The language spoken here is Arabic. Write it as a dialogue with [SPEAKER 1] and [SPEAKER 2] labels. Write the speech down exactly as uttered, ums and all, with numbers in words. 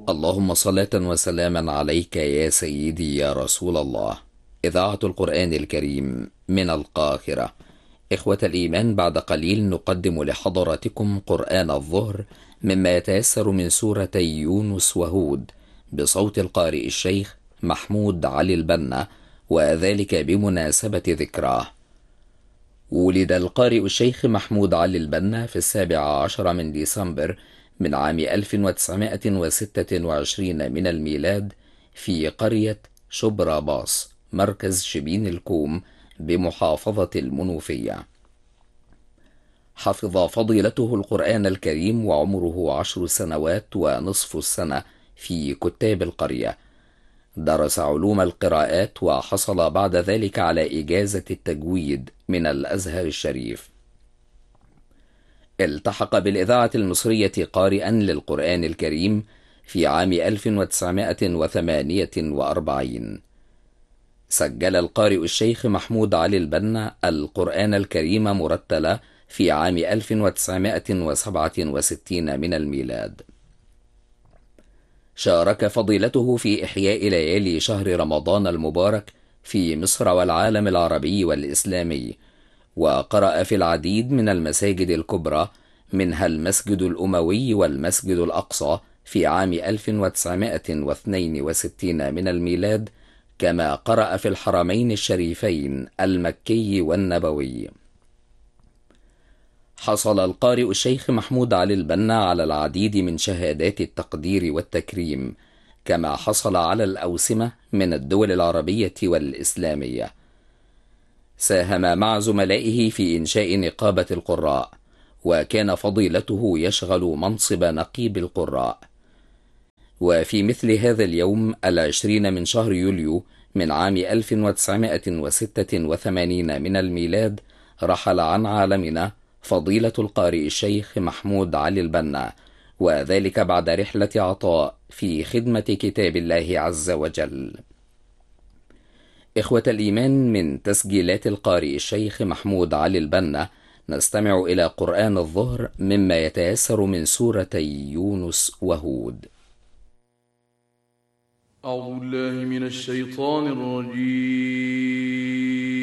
[SPEAKER 1] اللهم صلاة وسلاما عليك يا سيدي يا رسول الله. إذاعة القرآن الكريم من القاهرة. إخوة الإيمان، بعد قليل نقدم لحضراتكم قرآن الظهر مما يتيسر من سورتي يونس وهود بصوت القارئ الشيخ محمود علي البنا، وذلك بمناسبة ذكراه. ولد القارئ الشيخ محمود علي البنا في السابع عشر من ديسمبر من عام ألف وتسعمائة وستة وعشرين من الميلاد في قرية شبرا باص، مركز شبين الكوم بمحافظة المنوفية. حفظ فضيلته القرآن الكريم وعمره عشر سنوات ونصف السنة في كتاب القرية. درس علوم القراءات وحصل بعد ذلك على إجازة التجويد من الأزهر الشريف. التحق بالإذاعة المصرية قارئا للقرآن الكريم في عام ألف وتسعمائة وثمانية وأربعين. سجل القارئ الشيخ محمود علي البنا القرآن الكريم مرتلا في عام ألف وتسعمائة وسبعة وستين من الميلاد. شارك فضيلته في إحياء ليالي شهر رمضان المبارك في مصر والعالم العربي والإسلامي، وقرأ في العديد من المساجد الكبرى منها المسجد الأموي والمسجد الأقصى في عام ألف وتسعمائة واثنين وستين من الميلاد، كما قرأ في الحرمين الشريفين المكي والنبوي. حصل القارئ الشيخ محمود علي البنا على العديد من شهادات التقدير والتكريم، كما حصل على الأوسمة من الدول العربية والإسلامية. ساهم مع زملائه في إنشاء نقابة القراء، وكان فضيلته يشغل منصب نقيب القراء. وفي مثل هذا اليوم العشرين من شهر يوليو من عام ألف وتسعمائة وستة وثمانين من الميلاد رحل عن عالمنا فضيلة القارئ الشيخ محمود علي البنا، وذلك بعد رحلة عطاء في خدمة كتاب الله عز وجل. إخوة الإيمان، من تسجيلات القارئ الشيخ محمود علي البنا نستمع إلى قرآن الظهر مما يتيسر من سورتي يونس وهود.
[SPEAKER 2] أعوذ بالله من الشيطان الرجيم.